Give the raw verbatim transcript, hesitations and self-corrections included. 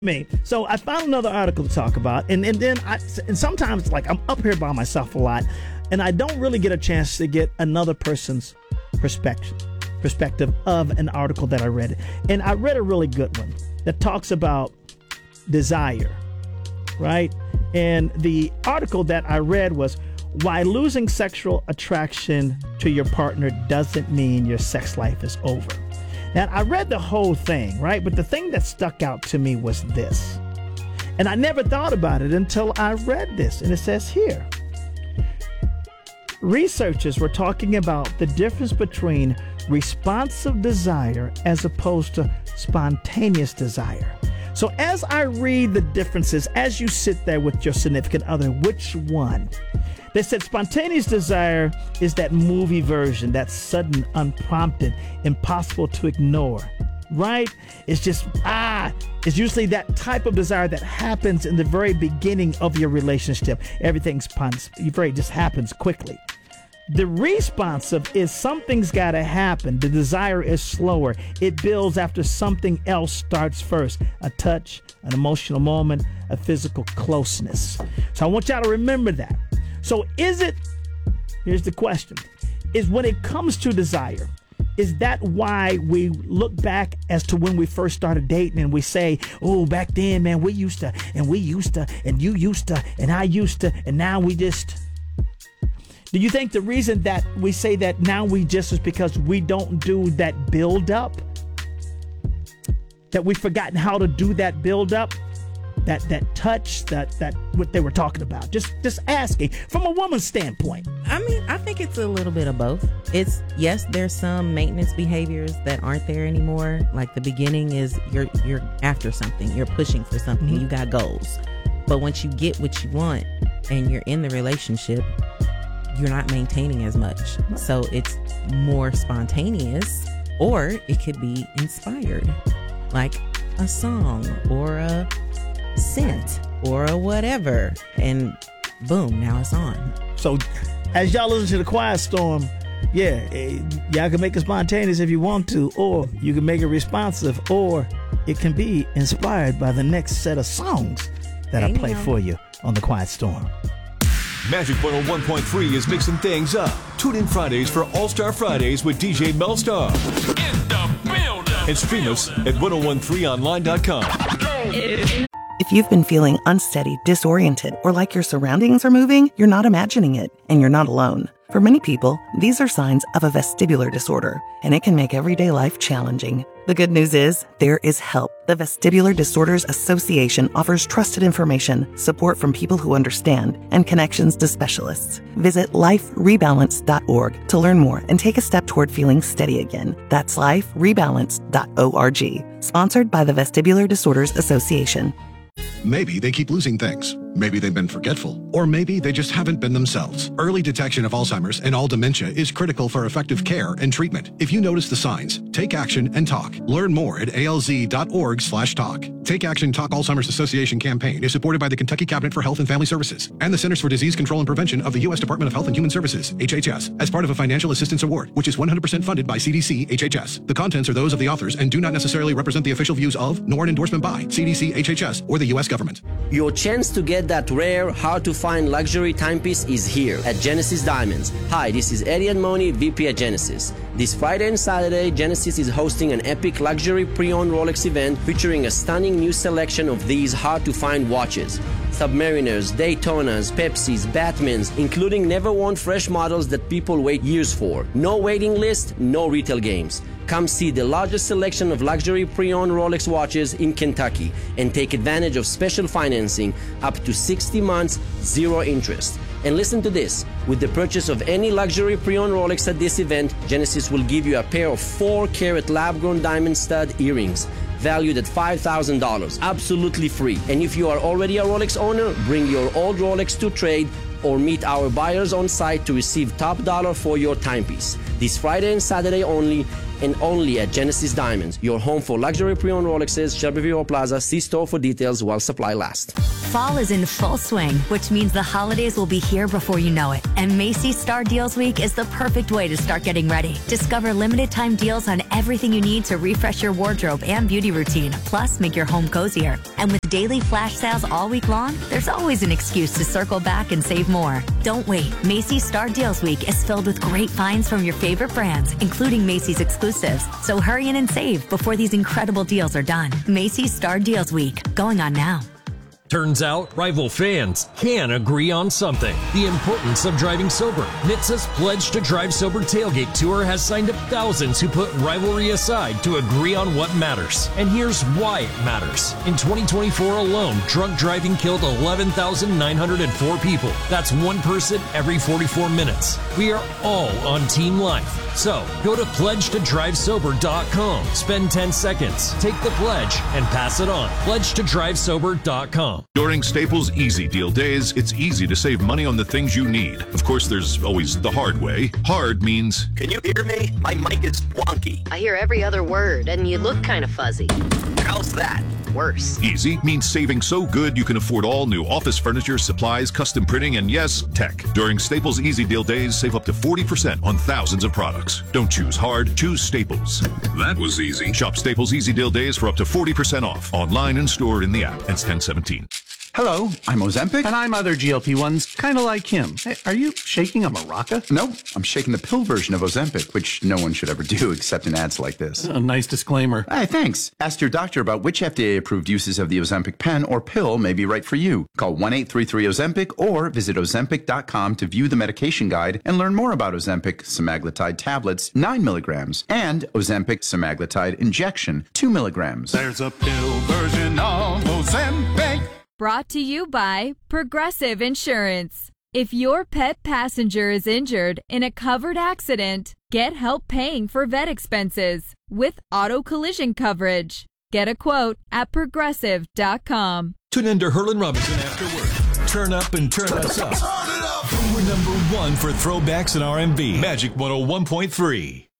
Me. So I found another article to talk about, and, and then I, and sometimes like I'm up here by myself a lot, and I don't really get a chance to get another person's perspective perspective of an article that I read. And I read a really good one that talks about desire, right? And the article that I read was why losing sexual attraction to your partner doesn't mean your sex life is over. Now, I read the whole thing, right? But the thing that stuck out to me was this. And I never thought about it until I read this. And it says here, researchers were talking about the difference between responsive desire as opposed to spontaneous desire. So as I read the differences, as you sit there with your significant other, which one? They said spontaneous desire is that movie version, that sudden, unprompted, impossible to ignore, right? It's just, ah, it's usually that type of desire that happens in the very beginning of your relationship. Everything's very just happens quickly. The responsive is something's got to happen. The desire is slower. It builds after something else starts first. A touch, an emotional moment, a physical closeness. So I want y'all to remember that. So is it, here's the question, is when it comes to desire, is that why we look back as to when we first started dating and we say, oh, back then, man, we used to, and we used to, and you used to, and I used to, and now we just... Do you think the reason that we say that now we just is because we don't do that build up? That we've forgotten how to do that build up? That that touch, that that what they were talking about. Just just asking from a woman's standpoint. I mean, I think it's a little bit of both. It's yes, there's some maintenance behaviors that aren't there anymore. Like the beginning is you're you're after something, you're pushing for something, mm-hmm. You got goals. But once you get what you want and you're in the relationship, you're not maintaining as much. So it's more spontaneous, or it could be inspired, like a song or a scent or a whatever, and boom, now it's on. So as y'all listen to the Quiet Storm, yeah, y'all can make it spontaneous if you want to, or you can make it responsive, or it can be inspired by the next set of songs that I play for you on the Quiet Storm. Magic one oh one point three is mixing things up. Tune in Fridays for All-Star Fridays with D J Mel Star. In the building. And stream us at ten thirteen online dot com. If you've been feeling unsteady, disoriented, or like your surroundings are moving, you're not imagining it, and you're not alone. For many people, these are signs of a vestibular disorder, and it can make everyday life challenging. The good news is, there is help. The Vestibular Disorders Association offers trusted information, support from people who understand, and connections to specialists. Visit life rebalance dot org to learn more and take a step toward feeling steady again. That's life rebalance dot org. Sponsored by the Vestibular Disorders Association. Maybe they keep losing things. Maybe they've been forgetful. Or maybe they just haven't been themselves. Early detection of Alzheimer's and all dementia is critical for effective care and treatment. If you notice the signs, take action and talk. Learn more at A L Z dot org slash talk. Take Action Talk Alzheimer's Association campaign is supported by the Kentucky Cabinet for Health and Family Services and the Centers for Disease Control and Prevention of the U S Department of Health and Human Services, H H S, as part of a financial assistance award, which is one hundred percent funded by C D C H H S. The contents are those of the authors and do not necessarily represent the official views of, nor an endorsement by, C D C H H S or the U S government. Your chance to get that rare, hard-to-find luxury timepiece is here at Genesis Diamonds. Hi, this is Eddie Admoni, V P at Genesis. This Friday and Saturday, Genesis is hosting an epic luxury pre-owned Rolex event featuring a stunning new selection of these hard-to-find watches. Submariners, Daytonas, Pepsis, Batmans, including never-worn fresh models that people wait years for. No waiting list, no retail games. Come see the largest selection of luxury pre-owned Rolex watches in Kentucky and take advantage of special financing up to sixty months, zero interest. And listen to this, with the purchase of any luxury pre-owned Rolex at this event, Genesis will give you a pair of four carat lab-grown diamond stud earrings, valued at five thousand dollars, absolutely free. And if you are already a Rolex owner, bring your old Rolex to trade or meet our buyers on site to receive top dollar for your timepiece. This Friday and Saturday only, and only at Genesis Diamonds, your home for luxury pre-owned Rolexes, Shelbyville Plaza. See store for details while supply lasts. Fall is in full swing, which means the holidays will be here before you know it. And Macy's Star Deals Week is the perfect way to start getting ready. Discover limited time deals on everything you need to refresh your wardrobe and beauty routine, plus make your home cozier. And with daily flash sales all week long, there's always an excuse to circle back and save more. Don't wait. Macy's Star Deals Week is filled with great finds from your favorite brands, including Macy's exclusives. So hurry in and save before these incredible deals are done. Macy's Star Deals Week, going on now. Turns out, rival fans can agree on something. The importance of driving sober. N H T Sa's Pledge to Drive Sober Tailgate Tour has signed up thousands who put rivalry aside to agree on what matters. And here's why it matters. In twenty twenty-four alone, drunk driving killed eleven thousand nine hundred four people. That's one person every forty-four minutes. We are all on Team Life. So, go to pledge to drive sober dot com. Spend ten seconds, take the pledge, and pass it on. pledge to drive sober dot com. During Staples Easy Deal Days, it's easy to save money on the things you need. Of course, there's always the hard way. Hard means... Can you hear me? My mic is wonky. I hear every other word, and you look kind of fuzzy. How's that? Worse. Easy means saving so good you can afford all new office furniture, supplies, custom printing, and yes, tech. During Staples Easy Deal Days, save up to forty percent on thousands of products. Don't choose hard, choose Staples. That was easy. Shop Staples Easy Deal Days for up to forty percent off. Online and store in the app. Ends ten seventeen. Hello, I'm Ozempic. And I'm other G L P ones, kind of like him. Hey, are you shaking a maraca? No, I'm shaking the pill version of Ozempic, which no one should ever do except in ads like this. A nice disclaimer. Hey, thanks. Ask your doctor about which F D A-approved uses of the Ozempic pen or pill may be right for you. Call one eight three three Ozempic or visit ozempic dot com to view the medication guide and learn more about Ozempic semaglutide tablets, nine milligrams, and Ozempic semaglutide injection, two milligrams. There's a pill version of Ozempic. Brought to you by Progressive Insurance. If your pet passenger is injured in a covered accident, get help paying for vet expenses with auto collision coverage. Get a quote at progressive dot com. Tune in to Herlin Robinson after work. Turn up and turn us up. We're number one for throwbacks in R and B. Magic one oh one point three.